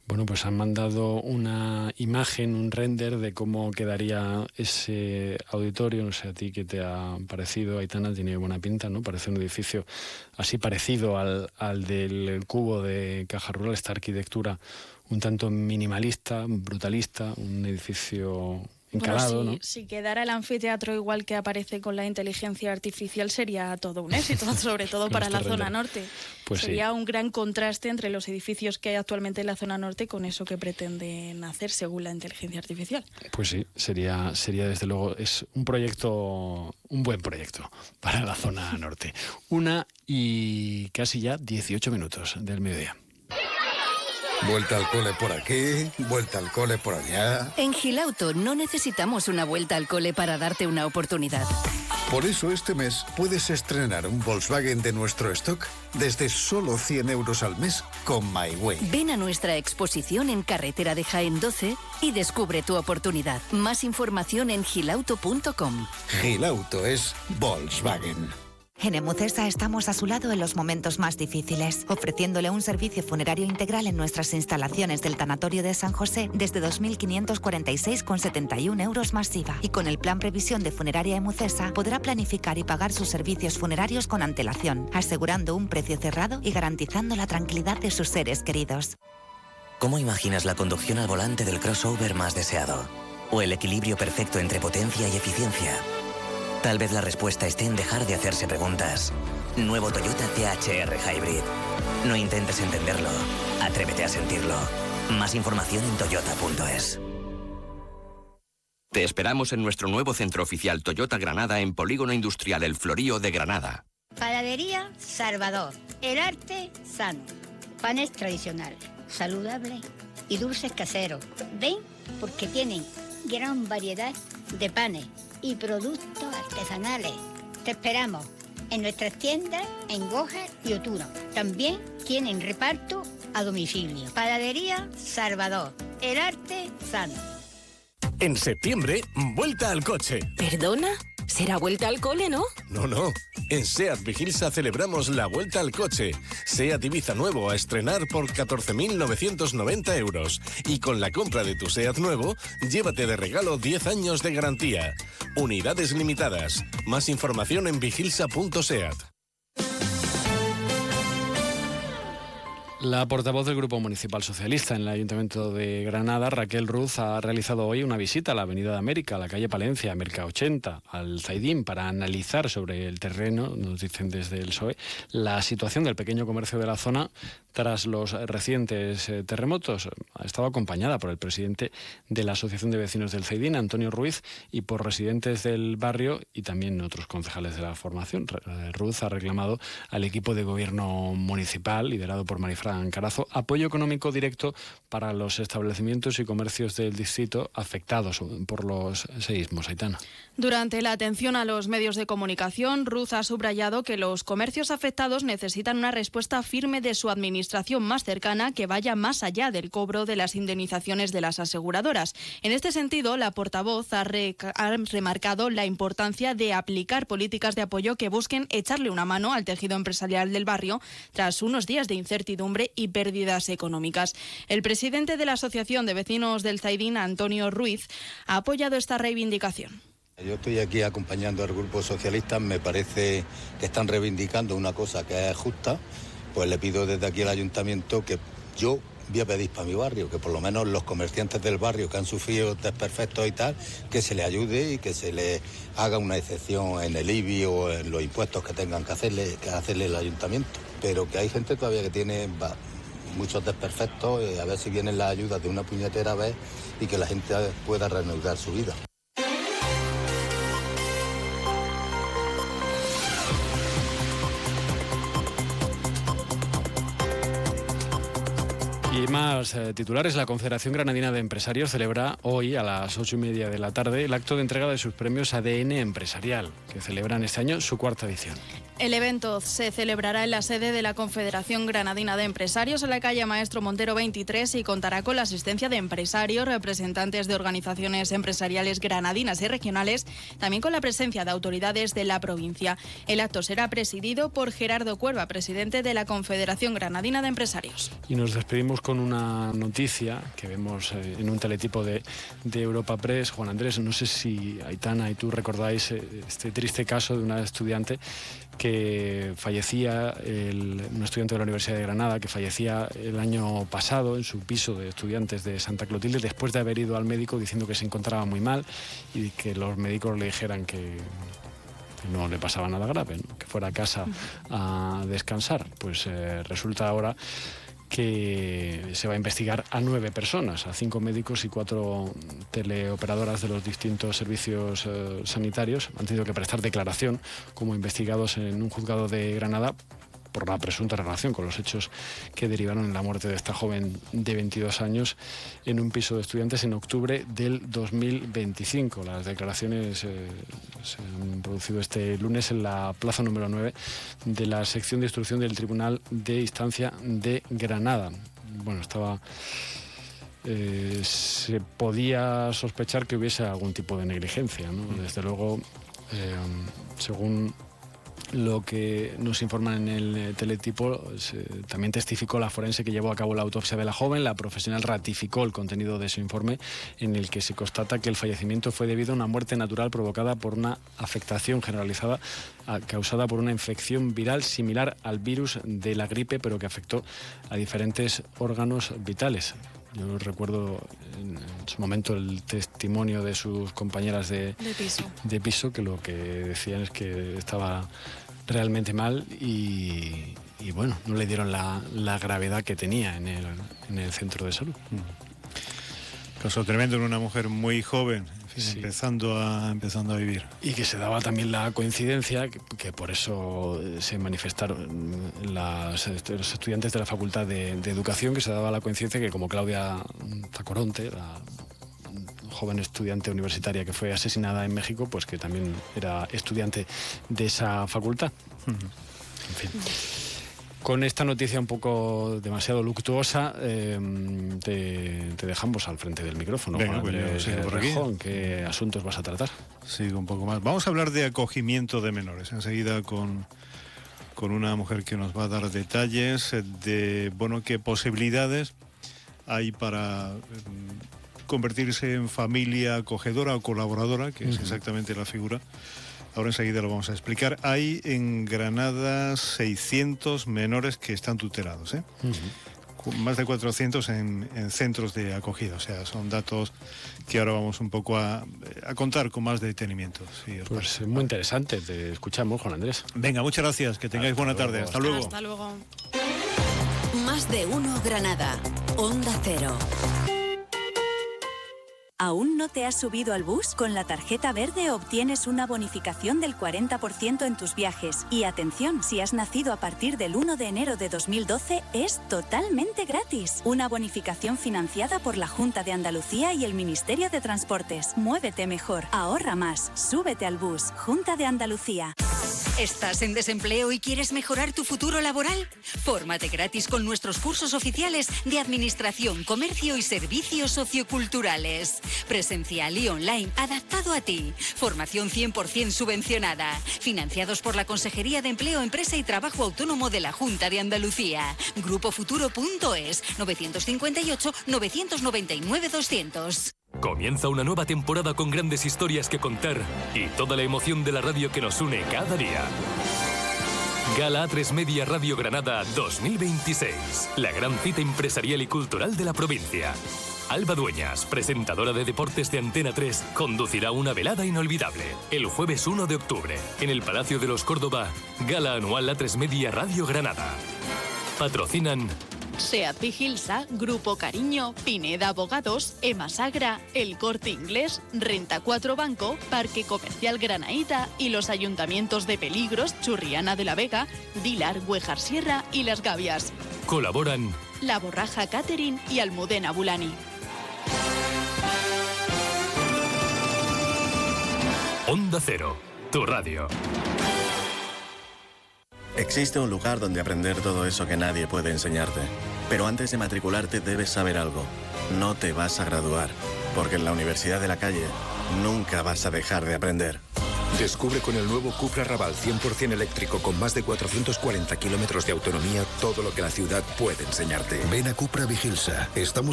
Bueno, pues han mandado una imagen, un render de cómo quedaría ese auditorio. No sé a ti qué te ha parecido, Aitana, tiene buena pinta, ¿no? Parece un edificio así parecido al del Cubo de Caja Rural, esta arquitectura un tanto minimalista, brutalista, un edificio encalado, bueno, ¿no? Si quedara el anfiteatro igual que aparece con la inteligencia artificial, sería todo un éxito, sobre todo para la zona norte. Pues sería sí. un gran contraste entre los edificios que hay actualmente en la zona norte con eso que pretenden hacer según la inteligencia artificial. Pues sí, sería desde luego, es un buen proyecto para la zona norte. 1 y casi ya 18 minutos del mediodía. Vuelta al cole por aquí, vuelta al cole por allá. En Gilauto no necesitamos una vuelta al cole para darte una oportunidad. Por eso este mes puedes estrenar un Volkswagen de nuestro stock desde solo 100 euros al mes con MyWay. Ven a nuestra exposición en Carretera de Jaén 12 y descubre tu oportunidad. Más información en gilauto.com. Gilauto es Volkswagen. En Emucesa estamos a su lado en los momentos más difíciles, ofreciéndole un servicio funerario integral en nuestras instalaciones del Tanatorio de San José desde 2.546,71 euros más IVA. Y con el plan Previsión de Funeraria Emucesa podrá planificar y pagar sus servicios funerarios con antelación, asegurando un precio cerrado y garantizando la tranquilidad de sus seres queridos. ¿Cómo imaginas la conducción al volante del crossover más deseado? ¿O el equilibrio perfecto entre potencia y eficiencia? Tal vez la respuesta esté en dejar de hacerse preguntas. Nuevo Toyota THR Hybrid. No intentes entenderlo, atrévete a sentirlo. Más información en toyota.es. Te esperamos en nuestro nuevo centro oficial Toyota Granada en Polígono Industrial El Florío de Granada. Panadería Salvador. El arte sano. Panes tradicionales, saludables y dulces caseros. Ven porque tienen gran variedad de panes y productos artesanales. Te esperamos en nuestras tiendas en Goja y Oturo. También tienen reparto a domicilio. Panadería Salvador. El arte sano. En septiembre, vuelta al coche. ¿Perdona? ¿Será vuelta al cole, no? No. En SEAT Vigilsa celebramos la vuelta al coche. SEAT Ibiza nuevo a estrenar por 14.990 euros. Y con la compra de tu SEAT nuevo, llévate de regalo 10 años de garantía. Unidades limitadas. Más información en vigilsa.seat. La portavoz del Grupo Municipal Socialista en el Ayuntamiento de Granada, Raquel Ruz, ha realizado hoy una visita a la Avenida de América, a la calle Palencia, América 80, al Zaidín, para analizar sobre el terreno, nos dicen desde el PSOE, la situación del pequeño comercio de la zona tras los recientes terremotos. Ha estado acompañada por el presidente de la Asociación de Vecinos del Zaidín, Antonio Ruiz, y por residentes del barrio y también otros concejales de la formación. Ruz ha reclamado al equipo de gobierno municipal, liderado por Marifran Carazo, apoyo económico directo para los establecimientos y comercios del distrito afectados por los seísmos. Aitana. Durante la atención a los medios de comunicación, Ruz ha subrayado que los comercios afectados necesitan una respuesta firme de su administración más cercana que vaya más allá del cobro de las indemnizaciones de las aseguradoras. En este sentido, la portavoz ha remarcado la importancia de aplicar políticas de apoyo que busquen echarle una mano al tejido empresarial del barrio tras unos días de incertidumbre y pérdidas económicas. El presidente de la Asociación de Vecinos del Zaidín, Antonio Ruiz, ha apoyado esta reivindicación. Yo estoy aquí acompañando al Grupo Socialista, me parece que están reivindicando una cosa que es justa, pues le pido desde aquí al Ayuntamiento que yo voy a pedir para mi barrio, que por lo menos los comerciantes del barrio que han sufrido desperfectos y tal, que se les ayude y que se les haga una excepción en el IBI o en los impuestos que tengan que hacerle el Ayuntamiento. Pero que hay gente todavía que tiene muchos desperfectos, a ver si vienen las ayudas de una puñetera vez y que la gente pueda reanudar su vida. Y más titulares. La Confederación Granadina de Empresarios celebra hoy a las 8:30 de la tarde el acto de entrega de sus premios ADN Empresarial, que celebran este año su 4ª edición. El evento se celebrará en la sede de la Confederación Granadina de Empresarios en la calle Maestro Montero 23 y contará con la asistencia de empresarios, representantes de organizaciones empresariales granadinas y regionales, también con la presencia de autoridades de la provincia. El acto será presidido por Gerardo Cuerva, presidente de la Confederación Granadina de Empresarios. Y nos despedimos con con una noticia que vemos en un teletipo de Europa Press. Juan Andrés, no sé si Aitana y tú recordáis este triste caso de una estudiante que fallecía, una estudiante de la Universidad de Granada, que fallecía el año pasado en su piso de estudiantes de Santa Clotilde después de haber ido al médico diciendo que se encontraba muy mal y que los médicos le dijeran que no le pasaba nada grave, ¿no? Que fuera a casa a descansar. Pues resulta ahora que se va a investigar a 9 personas, a 5 médicos y 4 teleoperadoras de los distintos servicios sanitarios. Han tenido que prestar declaración como investigados en un juzgado de Granada por la presunta relación con los hechos que derivaron en la muerte de esta joven de 22 años en un piso de estudiantes en octubre del 2025. Las declaraciones se han producido este lunes en la plaza número 9 de la sección de instrucción del Tribunal de Instancia de Granada. Bueno, se podía sospechar que hubiese algún tipo de negligencia, ¿no? Desde luego, según lo que nos informan en el teletipo, también testificó la forense que llevó a cabo la autopsia de la joven. La profesional ratificó el contenido de su informe, en el que se constata que el fallecimiento fue debido a una muerte natural provocada por una afectación generalizada causada por una infección viral similar al virus de la gripe, pero que afectó a diferentes órganos vitales. Yo recuerdo en su momento el testimonio de sus compañeras de piso, que lo que decían es que estaba realmente mal y bueno, no le dieron la gravedad que tenía en el centro de salud. Caso tremendo en una mujer muy joven, en fin, sí, empezando a vivir. Y que se daba también la coincidencia, que por eso se manifestaron los estudiantes de la Facultad de Educación, que se daba la coincidencia que como Claudia Zacoronte, la joven estudiante universitaria que fue asesinada en México, pues que también era estudiante de esa facultad. En fin. Con esta noticia un poco demasiado luctuosa, te dejamos al frente del micrófono. Venga, pues sigo por aquí. ¿Qué asuntos vas a tratar? Sigo un poco más. Vamos a hablar de acogimiento de menores. Enseguida con una mujer que nos va a dar detalles de, qué posibilidades hay para convertirse en familia acogedora o colaboradora, que es exactamente la figura. Ahora enseguida lo vamos a explicar. Hay en Granada 600 menores que están tutelados, más de 400 en centros de acogida. O sea, son datos que ahora vamos un poco a contar con más detenimiento. Si os pues parece. Muy interesante, te escuchamos, Juan Andrés. Venga, muchas gracias, que tengáis buena tarde. Hasta luego. Hasta luego. Más de uno Granada, Onda Cero. ¿Aún no te has subido al bus? Con la tarjeta verde obtienes una bonificación del 40% en tus viajes. Y atención, si has nacido a partir del 1 de enero de 2012, es totalmente gratis. Una bonificación financiada por la Junta de Andalucía y el Ministerio de Transportes. Muévete mejor, ahorra más, súbete al bus. Junta de Andalucía. ¿Estás en desempleo y quieres mejorar tu futuro laboral? Fórmate gratis con nuestros cursos oficiales de Administración, Comercio y Servicios Socioculturales. Presencial y online, adaptado a ti. Formación 100% subvencionada. Financiados por la Consejería de Empleo, Empresa y Trabajo Autónomo de la Junta de Andalucía. Grupofuturo.es 954-999-200. Comienza una nueva temporada con grandes historias que contar y toda la emoción de la radio que nos une cada día. Gala A3 Media Radio Granada 2026. La gran cita empresarial y cultural de la provincia. Alba Dueñas, presentadora de deportes de Antena 3, conducirá una velada inolvidable el jueves 1 de octubre en el Palacio de los Córdoba. Gala anual A3 Media Radio Granada. Patrocinan SEAT Vigilsa, Grupo Cariño, Pineda Abogados, Emasagra, El Corte Inglés, Renta 4 Banco, Parque Comercial Granaíta y los ayuntamientos de Peligros, Churriana de la Vega, Vilar, Güejar Sierra y Las Gavias. Colaboran La Borraja Catering y Almudena Bulani. Onda Cero, tu radio. Existe un lugar donde aprender todo eso que nadie puede enseñarte. Pero antes de matricularte debes saber algo. No te vas a graduar, porque en la Universidad de la Calle nunca vas a dejar de aprender. Descubre con el nuevo Cupra Raval 100% eléctrico con más de 440 kilómetros de autonomía todo lo que la ciudad puede enseñarte. Ven a Cupra Vigilsa. Estamos